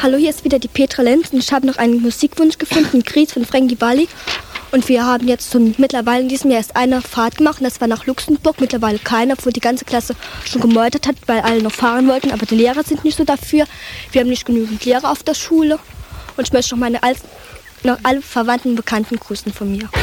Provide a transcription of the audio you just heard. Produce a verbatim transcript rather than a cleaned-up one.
Hallo, hier ist wieder die Petra Lenz und ich habe noch einen Musikwunsch gefunden, Gries von Frankie Valli. Und wir haben jetzt so mittlerweile in diesem Jahr erst eine Fahrt gemacht und das war nach Luxemburg. Mittlerweile keiner, obwohl die ganze Klasse schon gemeutert hat, weil alle noch fahren wollten. Aber die Lehrer sind nicht so dafür. Wir haben nicht genügend Lehrer auf der Schule. Und ich möchte noch meine noch alle Verwandten und Bekannten grüßen von mir.